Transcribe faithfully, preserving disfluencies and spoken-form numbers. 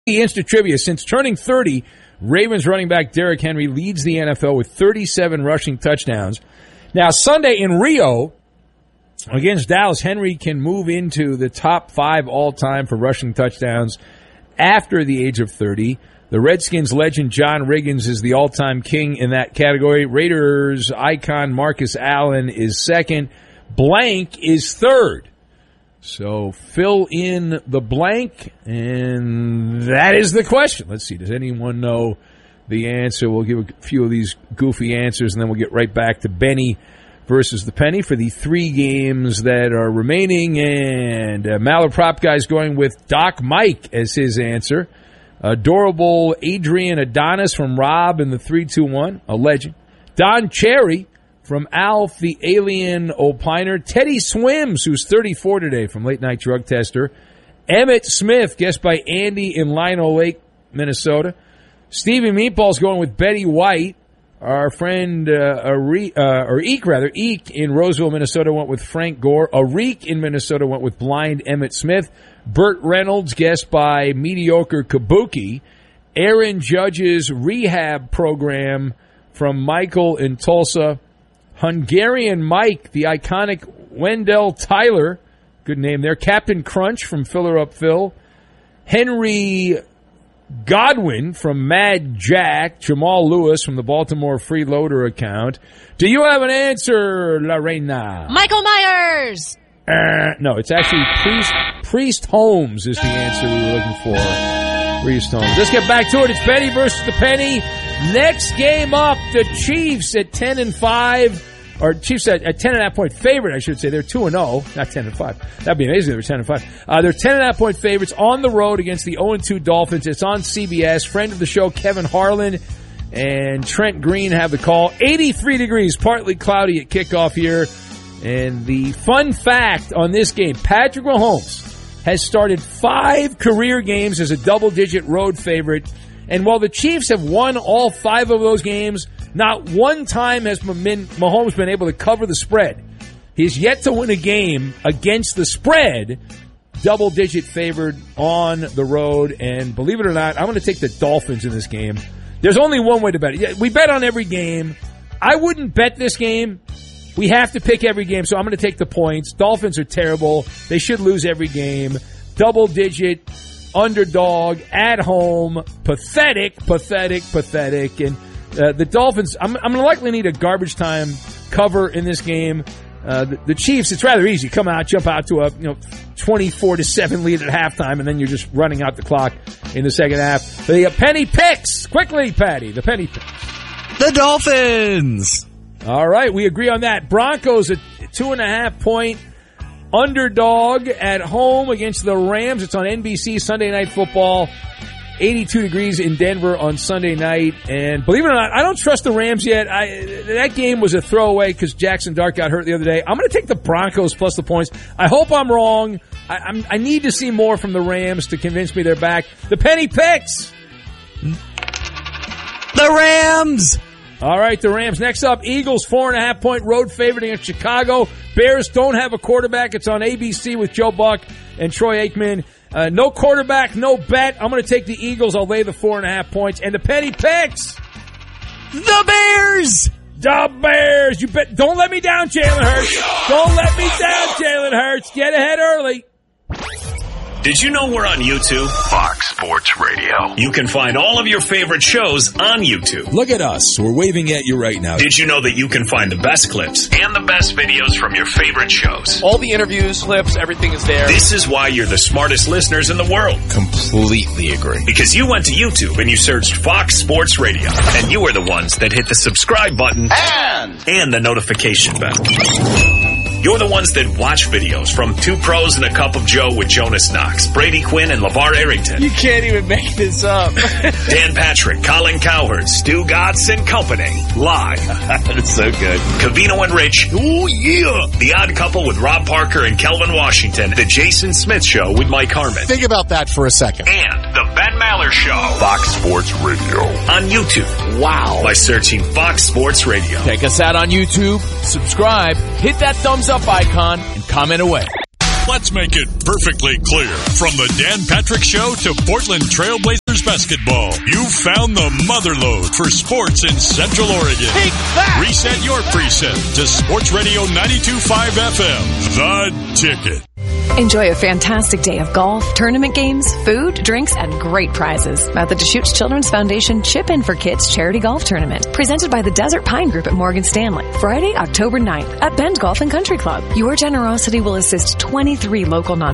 Instant trivia. Since turning thirty, Ravens running back Derrick Henry leads the N F L with thirty-seven rushing touchdowns. Now, Sunday in Rio against Dallas, Henry can move into the top five all-time for rushing touchdowns after the age of thirty. The Redskins legend John Riggins is the all-time king in that category. Raiders icon Marcus Allen is second. Blank is third. So fill in the blank, and that is the question. Let's see. Does anyone know the answer? We'll give a few of these goofy answers, and then we'll get right back to Benny versus the Penny for the three games that are remaining. And uh, Malaprop guy's going with Doc Mike as his answer. Adorable Adrian Adonis from Rob in the three two one, a legend. Don Cherry from Alf, the alien opiner. Teddy Swims, who's thirty-four today, from Late Night Drug Tester. Emmett Smith, guessed by Andy in Lino Lake, Minnesota. Stevie Meatball's going with Betty White. Our friend, uh, Are- uh, or Eek, rather, Eek in Roseville, Minnesota, went with Frank Gore. Areek in Minnesota went with blind Emmett Smith. Burt Reynolds, guessed by Mediocre Kabuki. Aaron Judge's rehab program from Michael in Tulsa. Hungarian Mike, the iconic Wendell Tyler, good name there. Captain Crunch from Filler Up Phil. Henry Godwin from Mad Jack. Jamal Lewis from the Baltimore Freeloader account. Do you have an answer, Lorena? Michael Myers! Uh, no, it's actually Priest, Priest Holmes is the answer we were looking for. Priest Holmes. Let's get back to it. It's Benny versus the Penny. Next game up, the Chiefs at ten and five. Or Chiefs at, at ten and a half point favorite, I should say. They're two and oh, not ten and five. That'd be amazing if they were ten and five. Uh, they're ten and a half point favorites on the road against the oh and two Dolphins. It's on C B S. Friend of the show, Kevin Harlan and Trent Green have the call. eighty-three degrees, partly cloudy at kickoff here. And the fun fact on this game, Patrick Mahomes has started five career games as a double-digit road favorite. And while the Chiefs have won all five of those games, not one time has Mahomes been able to cover the spread. He's yet to win a game against the spread, double-digit favored on the road. And believe it or not, I'm going to take the Dolphins in this game. There's only one way to bet it. We bet on every game. I wouldn't bet this game. We have to pick every game, so I'm going to take the points. Dolphins are terrible. They should lose every game. Double-digit, underdog, at home, pathetic, pathetic, pathetic. And uh, the Dolphins, I'm, I'm going to likely need a garbage time cover in this game. Uh, the, the Chiefs, it's rather easy. Come out, jump out to a you know twenty-four to seven lead at halftime, and then you're just running out the clock in the second half. The uh, Penny picks. Quickly, Patty, the Penny picks. The Dolphins. All right, we agree on that. Broncos, a two and a half point underdog at home against the Rams. It's on N B C Sunday Night Football. eighty-two degrees in Denver on Sunday night. And believe it or not, I don't trust the Rams yet. I, that game was a throwaway because Jackson Dart got hurt the other day. I'm going to take the Broncos plus the points. I hope I'm wrong. I, I'm, I need to see more from the Rams to convince me they're back. The Penny picks. The Rams. All right, the Rams. Next up, Eagles, four and a half point road favorite against Chicago. Bears don't have a quarterback. It's on A B C with Joe Buck and Troy Aikman. Uh, no quarterback, no bet. I'm going to take the Eagles. I'll lay the four and a half points. And the Penny picks. The Bears. The Bears. You bet. Don't let me down, Jalen Hurts. Don't let me down, Jalen Hurts. Get ahead early. Did you know we're on YouTube? Fox Sports Radio. You can find all of your favorite shows on YouTube. Look at us. We're waving at you right now. Did you know that you can find the best clips And the best videos from your favorite shows. All the interviews, clips, everything is there. This is why you're the smartest listeners in the world. Completely agree. Because you went to YouTube and you searched Fox Sports Radio. And you were the ones that hit the subscribe button And and the notification bell. You're the ones that watch videos from Two Pros and a Cup of Joe with Jonas Knox, Brady Quinn, and LeVar Arrington. You can't even make this up. Dan Patrick, Colin Cowherd, Stu Gatz, and company. Live. That's so good. Covino and Rich. Oh, yeah. The Odd Couple with Rob Parker and Kelvin Washington. The Jason Smith Show with Mike Harmon. Think about that for a second. And The Ben Maller Show. Fox Sports Radio. On YouTube. Wow. By searching Fox Sports Radio. Check us out on YouTube. Subscribe. Hit that thumbs up icon and comment away. Let's make it perfectly clear. From the Dan Patrick Show to Portland Trailblazers basketball, you found the motherlode for sports in Central Oregon. Take that! Reset your preset to Sports Radio ninety-two point five F M. The Ticket. Enjoy a fantastic day of golf, tournament games, food, drinks, and great prizes at the Deschutes Children's Foundation Chip In for Kids Charity Golf Tournament, presented by the Desert Pine Group at Morgan Stanley, Friday, October ninth at Bend Golf and Country Club. Your generosity will assist twenty-three local non